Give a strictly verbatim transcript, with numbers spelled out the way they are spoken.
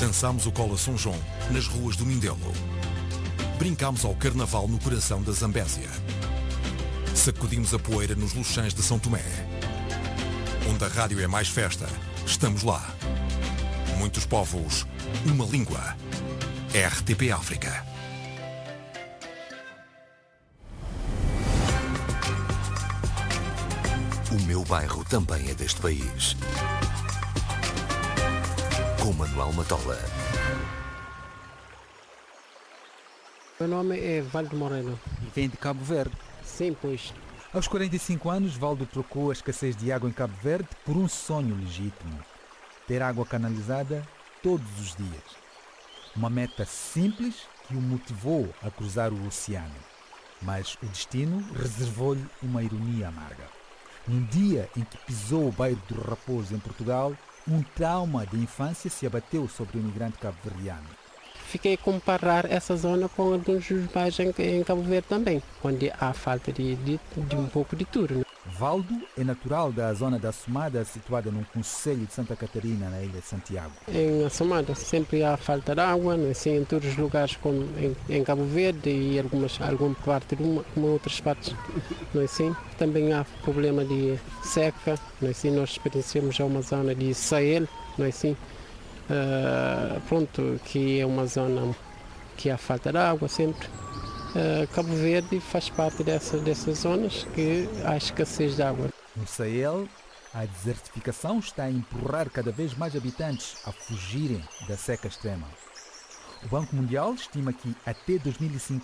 Dançámos o Cola São João nas ruas do Mindelo. Brincámos ao Carnaval no coração da Zambésia. Sacudimos a poeira nos Luxães de São Tomé. Onde a rádio é mais festa, estamos lá. Muitos povos, uma língua. R T P África. O meu bairro também é deste país. Com Manuel Matola. Meu nome é Valdo Moreno. E vem de Cabo Verde. Sim, pois. Aos quarenta e cinco anos, Valdo trocou a escassez de água em Cabo Verde por um sonho legítimo. Ter água canalizada todos os dias. Uma meta simples que o motivou a cruzar o oceano. Mas o destino reservou-lhe uma ironia amarga. Num dia em que pisou o bairro do Raposo, em Portugal, um trauma de infância se abateu sobre o imigrante cabo-verdiano. Fiquei a comparar essa zona com alguns dos bairros em, em Cabo Verde também, onde há falta de, de, de um pouco de tudo. Né? Valdo é natural da zona da Assomada, situada no concelho de Santa Catarina, na ilha de Santiago. Em Assomada sempre há falta de água, não é? Assim, em todos os lugares como em, em Cabo Verde e algumas, alguma parte de uma, como outras partes. Não é assim? Também há problema de seca, não é assim? Nós experienciamos já uma zona de Sahel, não é assim? Uh, pronto, que é uma zona que há falta de água sempre. Uh, Cabo Verde faz parte dessa, dessas zonas que há escassez de água. No Sahel, a desertificação está a empurrar cada vez mais habitantes a fugirem da seca extrema. O Banco Mundial estima que até dois mil e cinquenta